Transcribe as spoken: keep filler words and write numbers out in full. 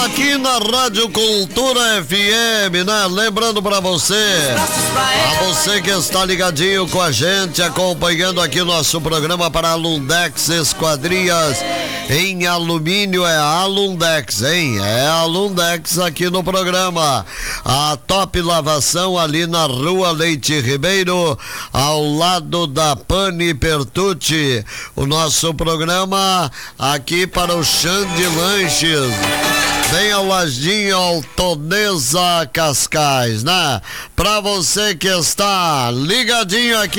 Aqui na Rádio Cultura F M, né? Lembrando pra você, a você que está ligadinho com a gente, acompanhando aqui o nosso programa para a Lundex Esquadrias em alumínio, é a Lundex, hein? É a Lundex aqui no programa. A Top Lavação ali na Rua Leite Ribeiro, ao lado da Pani Pertucci. O nosso programa aqui para o Xande Lanches, bem ao ladinho, Altonesa Cascais, né? Pra você que está ligadinho aqui